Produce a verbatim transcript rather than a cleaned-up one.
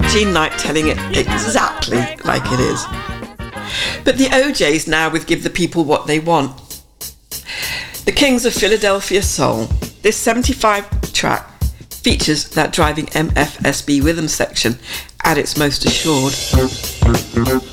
Gene Knight telling it exactly like it is. But the O Js now with Give the People What They Want. The Kings of Philadelphia Soul. This seventy-five track features that driving M F S B rhythm section at its most assured.